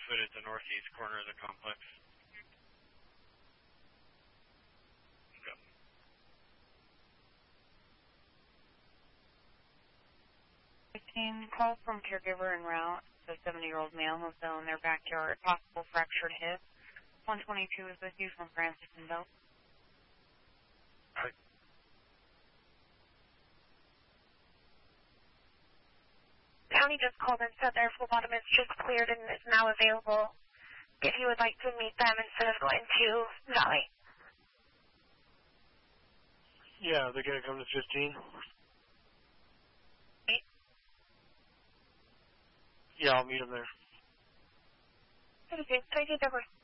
foot at the northeast corner of the complex. Call from caregiver en route. The 70-year-old male who fell in their backyard. Possible fractured hip. 122 is with you from Francis and Bell. Right. County just called and said their phlebotomist just cleared and is now available. If you would like to meet them instead of going to Valley. Yeah, they're going to come to 15. Yeah, I'll meet them there. Okay, thank you, Deborah.